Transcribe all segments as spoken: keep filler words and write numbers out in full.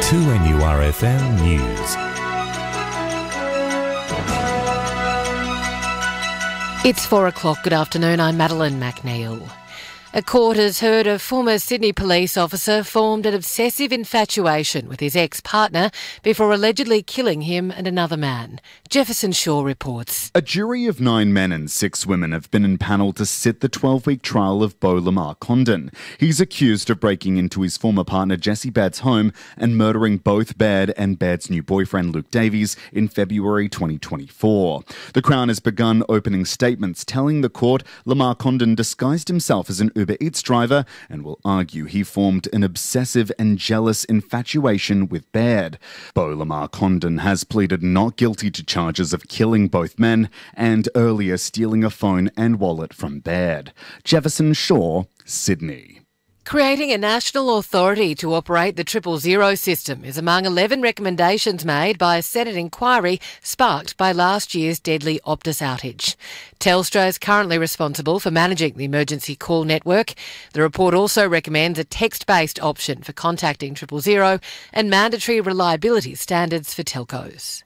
two N U R F M News. It's four o'clock. Good afternoon. I'm Madeline McNeil. A court has heard a former Sydney police officer formed an obsessive infatuation with his ex-partner before allegedly killing him and another man. Jefferson Shaw reports. A jury of nine men and six women have been empanelled to sit the twelve-week trial of Beau Lamar Condon. He's accused of breaking into his former partner Jessie Baird's home and murdering both Baird and Baird's new boyfriend Luke Davies in February twenty twenty-four. The Crown has begun opening statements telling the court Lamar Condon disguised himself as an Uber Eats driver and will argue he formed an obsessive and jealous infatuation with Baird. Beau Lamar Condon has pleaded not guilty to charges of killing both men and earlier stealing a phone and wallet from Baird. Jefferson Shaw, Sydney. Creating a national authority to operate the triple zero system is among eleven recommendations made by a Senate inquiry sparked by last year's deadly Optus outage. Telstra is currently responsible for managing the emergency call network. The report also recommends a text-based option for contacting triple zero and mandatory reliability standards for telcos.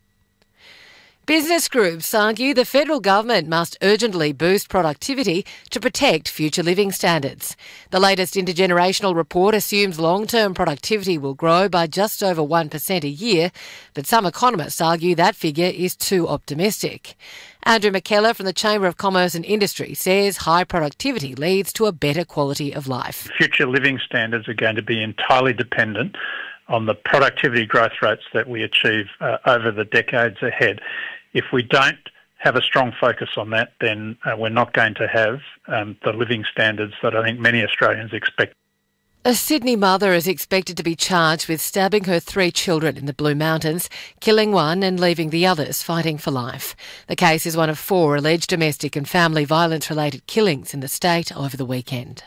Business groups argue the federal government must urgently boost productivity to protect future living standards. The latest intergenerational report assumes long-term productivity will grow by just over one percent a year, but some economists argue that figure is too optimistic. Andrew McKellar from the Chamber of Commerce and Industry says high productivity leads to a better quality of life. Future living standards are going to be entirely dependent on the productivity growth rates that we achieve uh, over the decades ahead. If we don't have a strong focus on that, then uh, we're not going to have um, the living standards that I think many Australians expect. A Sydney mother is expected to be charged with stabbing her three children in the Blue Mountains, killing one and leaving the others fighting for life. The case is one of four alleged domestic and family violence-related killings in the state over the weekend.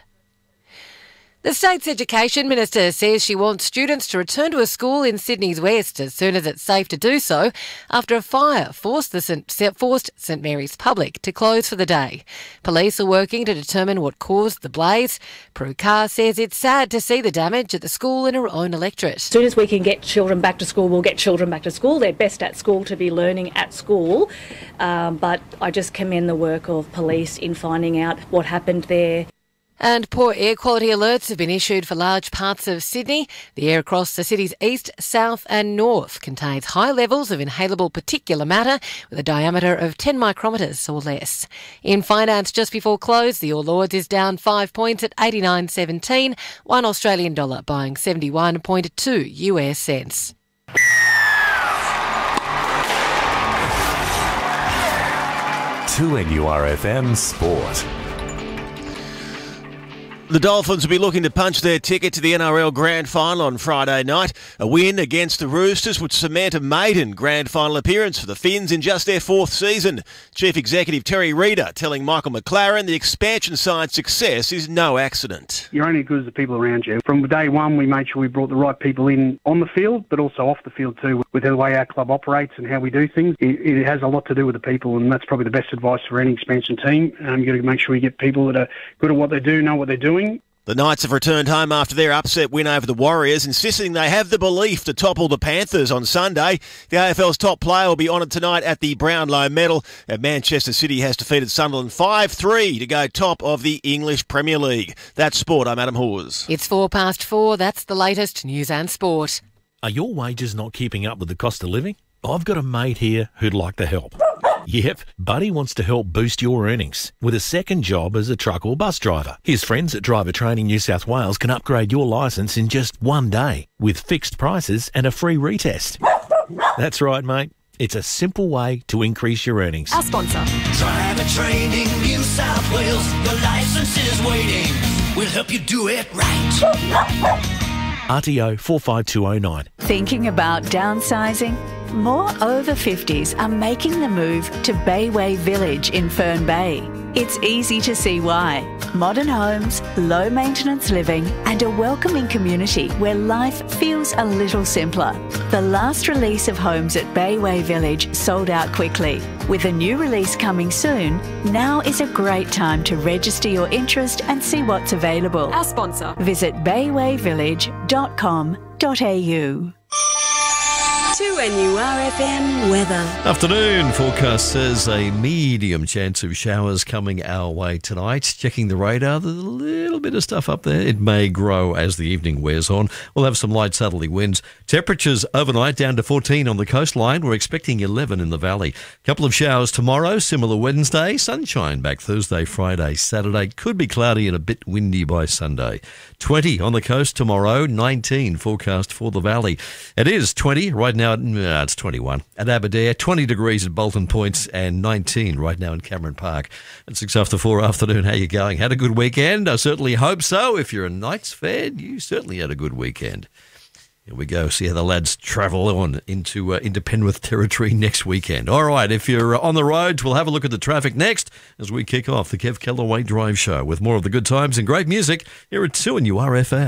The state's education minister says she wants students to return to a school in Sydney's west as soon as it's safe to do so after a fire forced the St forced St Mary's Public to close for the day. Police are working to determine what caused the blaze. Prue Carr says it's sad to see the damage at the school in her own electorate. As soon as we can get children back to school, we'll get children back to school. They're best at school to be learning at school. Um, but I just commend the work of police in finding out what happened there. And poor air quality alerts have been issued for large parts of Sydney. The air across the city's east, south and north contains high levels of inhalable particulate matter with a diameter of ten micrometres or less. In finance, just before close, the All Ords is down five points at eighty-nine seventeen, one Australian dollar buying seventy-one point two U S cents. two N U R F M Sport. The Dolphins will be looking to punch their ticket to the N R L Grand Final on Friday night. A win against the Roosters would cement a maiden Grand Final appearance for the Finns in just their fourth season. Chief Executive Terry Reader telling Michael McLaren the expansion side's success is no accident. You're only as good as the people around you. From day one, we made sure we brought the right people in on the field, but also off the field too, with the way our club operates and how we do things. It, it has a lot to do with the people, and that's probably the best advice for any expansion team. Um, you've got to make sure you get people that are good at what they do, know what they're doing. The Knights have returned home after their upset win over the Warriors, insisting they have the belief to topple the Panthers on Sunday. The A F L's top player will be honoured tonight at the Brownlow Medal. And Manchester City has defeated Sunderland five three to go top of the English Premier League. That's sport. I'm Adam Hawes. It's four past four. That's the latest news and sport. Are your wages not keeping up with the cost of living? I've got a mate here who'd like to help. Yep, Buddy wants to help boost your earnings with a second job as a truck or bus driver. His friends at Driver Training New South Wales can upgrade your licence in just one day with fixed prices and a free retest. That's right, mate. It's a simple way to increase your earnings. Our sponsor. Driver Training New South Wales. Your licence is waiting. We'll help you do it right. R T O four five two oh nine. Thinking about downsizing? More over fifties are making the move to Bayway Village in Fern Bay. It's easy to see why. Modern homes, low maintenance living and a welcoming community where life feels a little simpler. The last release of homes at Bayway Village sold out quickly. With a new release coming soon, now is a great time to register your interest and see what's available. Our sponsor. Visit bayway village dot com dot a u. two N U R F M weather. Afternoon. Forecast says a medium chance of showers coming our way tonight. Checking the radar, there's a little bit of stuff up there. It may grow as the evening wears on. We'll have some light southerly winds. Temperatures overnight down to fourteen on the coastline. We're expecting eleven in the valley. Couple of showers tomorrow, similar Wednesday. Sunshine back Thursday, Friday, Saturday. Could be cloudy and a bit windy by Sunday. twenty on the coast tomorrow, nineteen forecast for the valley. It is twenty right now. No, it's twenty-one at Aberdare, twenty degrees at Bolton Point, and nineteen right now in Cameron Park. At six after four afternoon, how you going? Had a good weekend? I certainly hope so. If you're a Knights fan, you certainly had a good weekend. Here we go. See how the lads travel on into uh, into Penrith territory next weekend. All right, if you're on the roads, we'll have a look at the traffic next as we kick off the Kev Kellaway Drive Show with more of the good times and great music here at two N U R F M.